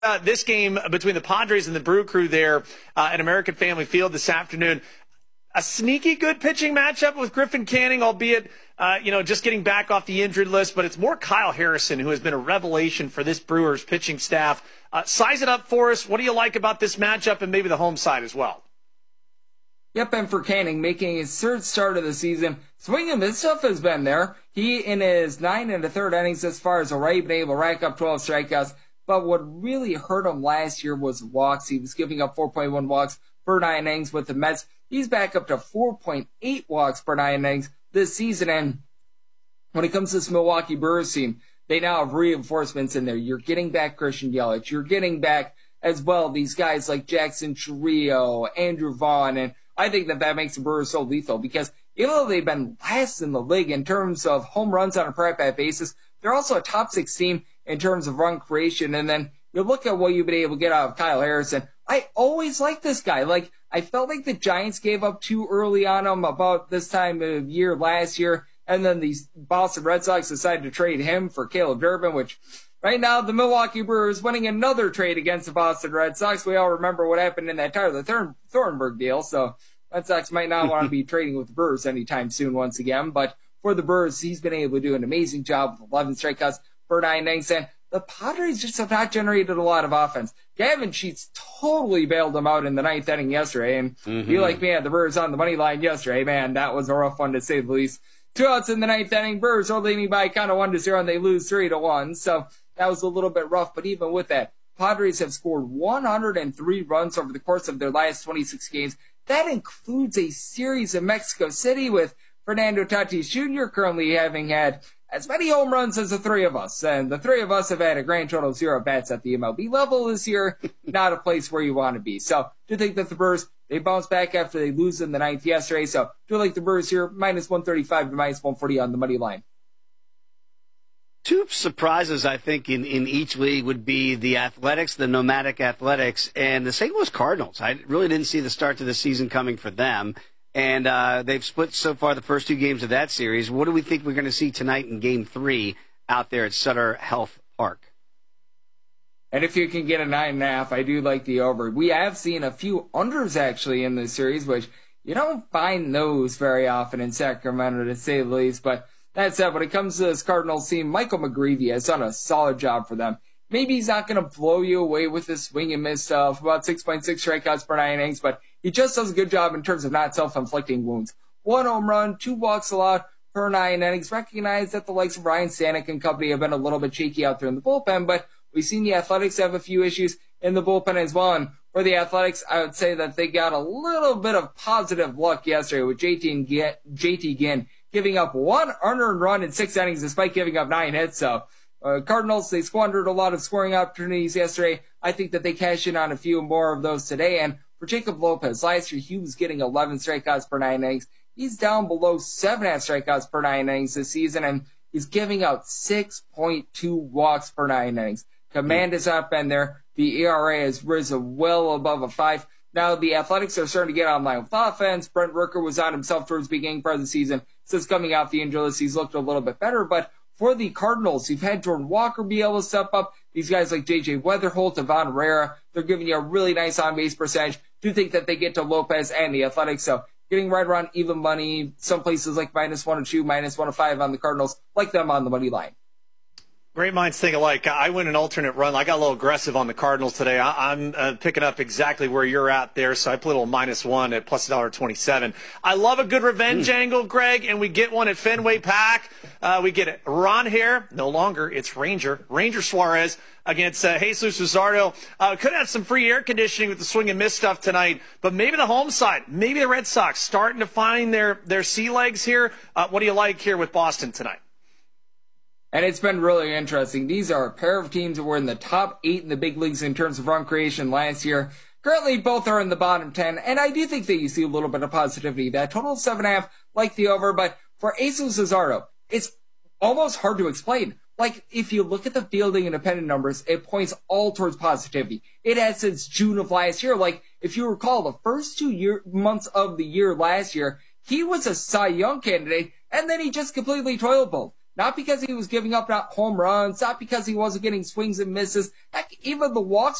This game between the Padres and the Brew Crew there at American Family Field this afternoon. A sneaky good pitching matchup with Griffin Canning, albeit, just getting back off the injured list, but it's more Kyle Harrison, who has been a revelation for this Brewers pitching staff. Size it up for us. What do you like about this matchup and maybe the home side as well? Yep, and for Canning, making his third start of the season, swing and miss stuff has been there. He, in his 9 1/3 innings as far as already been able to rack up 12 strikeouts. But what really hurt him last year was walks. He was giving up 4.1 walks per 9 innings with the Mets. He's back up to 4.8 walks per 9 innings this season. And when it comes to this Milwaukee Brewers team, they now have reinforcements in there. You're getting back Christian Yelich. You're getting back as well these guys like Jackson Chourio, Andrew Vaughn. And I think that makes the Brewers so lethal because even though they've been last in the league in terms of home runs on a per at-bat basis, they're also a top 6 team in terms of run creation. And then you look at what you've been able to get out of Kyle Harrison. I always liked this guy. I felt like the Giants gave up too early on him about this time of year last year. And then these Boston Red Sox decided to trade him for Caleb Durbin, which right now the Milwaukee Brewers winning another trade against the Boston Red Sox. We all remember what happened in that Tyler Thornburg deal. So Red Sox might not want to be trading with the Brewers anytime soon once again. But for the Brewers, he's been able to do an amazing job with 11 strikeouts per 9 innings. And the Padres just have not generated a lot of offense. Gavin Sheets totally bailed them out in the 9th inning yesterday. And you like me had the Brewers on the money line yesterday. Man, that was a rough one to say the least. 2 outs in the 9th inning. Brewers are leading by kind of 1-0 and they lose 3-1. So that was a little bit rough. But even with that, Padres have scored 103 runs over the course of their last 26 games. That includes a series in Mexico City with Fernando Tatis Jr. currently having had as many home runs as the three of us. And the three of us have had a grand total of 0 bats at the MLB level this year. Not a place where you want to be. So do think that the Brewers, they bounce back after they lose in the 9th yesterday. So do like the Brewers here, -135 to -140 on the money line. Two surprises, I think, in each league would be the Athletics, the Nomadic Athletics, and the St. Louis Cardinals. I really didn't see the start to the season coming for them. And they've split so far the first 2 games of that series. What do we think we're going to see tonight in Game 3 out there at Sutter Health Park? And if you can get a 9.5, I do like the over. We have seen a few unders actually in this series, which you don't find those very often in Sacramento, to say the least. But that said, when it comes to this Cardinals team, Michael McGreevy has done a solid job for them. Maybe he's not going to blow you away with his swing and miss stuff, about 6.6 strikeouts per 9 innings, but he just does a good job in terms of not self-inflicting wounds. 1 home run, 2 walks allowed per 9 innings. Recognize that the likes of Ryan Stanek and company have been a little bit shaky out there in the bullpen, but we've seen the Athletics have a few issues in the bullpen as well. And for the Athletics, I would say that they got a little bit of positive luck yesterday with JT Ginn giving up 1 unearned run in 6 innings despite giving up 9 hits. So Cardinals, they squandered a lot of scoring opportunities yesterday. I think that they cash in on a few more of those today. And for Jacob Lopez, last year he was getting 11 strikeouts per 9 innings. He's down below 7.5 strikeouts per 9 innings this season, and he's giving out 6.2 walks per 9 innings. Command has not been there. The ERA has risen well above a 5. Now the Athletics are starting to get online with offense. Brent Rooker was on himself towards the beginning part of the season. Since coming off the injury list, he's looked a little bit better, but for the Cardinals, you've had Jordan Walker be able to step up. These guys like J.J. Weatherholt, Ivan Herrera, they're giving you a really nice on-base percentage. Do think that they get to Lopez and the Athletics, so getting right around even money. Some places like -102, -105 on the Cardinals, like them on the money line. Great minds think alike. I went an alternate run. I got a little aggressive on the Cardinals today. I'm picking up exactly where you're at there, so I put a little -1 at plus $1.27. I love a good revenge angle, Greg, and we get one at Fenway Park. We get it. Ron Hare, no longer, it's Ranger Suarez against Jesus Luzardo. Could have some free air conditioning with the swing and miss stuff tonight, but maybe the home side, maybe the Red Sox starting to find their sea legs here. What do you like here with Boston tonight? And it's been really interesting. These are a pair of teams that were in the top 8 in the big leagues in terms of run creation last year. Currently, both are in the bottom 10, and I do think that you see a little bit of positivity. That total of 7.5, like the over, but for Jesus Luzardo, it's almost hard to explain. Like, if you look at the fielding independent numbers, it points all towards positivity. It has since June of last year. Like, if you recall, the first 2 months of the year last year, he was a Cy Young candidate, and then he just completely toilet bowled. Not because he was giving up home runs, not because he wasn't getting swings and misses. Heck, even the walks